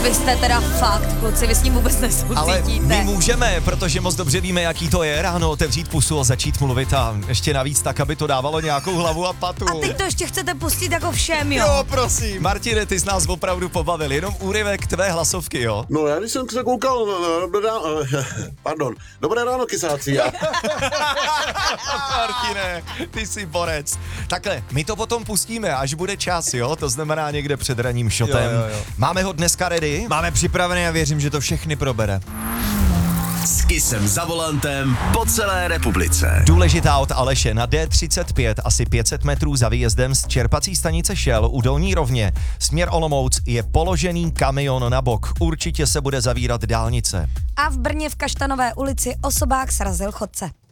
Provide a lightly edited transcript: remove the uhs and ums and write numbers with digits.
vy jste teda fakt, kluci, vy s ním vůbec nesoucítíte. Ale my můžeme, protože moc dobře víme, jaký to je ráno otevřít pusu a začít mluvit a ještě navíc tak, aby to dávalo nějakou hlavu a patu. A teď to ještě chcete pustit jako všem, jo? Jo, prosím. Martine, ty jsi nás opravdu pobavil, jenom úryvek tvé hlasovky, jo? No já když jsem se koukal, dobré ráno, kysáci. Martine, ty jsi borec. Takhle, my to potom pustíme, až bude čas, jo? To znamená někde před ranním šotem. Jo. Máme ho dneska ready? Máme připravený a věřím, že to všechny probere. S Kissem za volantem po celé republice. Důležitá od Aleše na D35, asi 500 metrů za výjezdem z čerpací stanice Shell u Dolní Rovně. Směr Olomouc je položený kamion na bok. Určitě se bude zavírat dálnice. A v Brně v Kaštanové ulici osobák srazil chodce.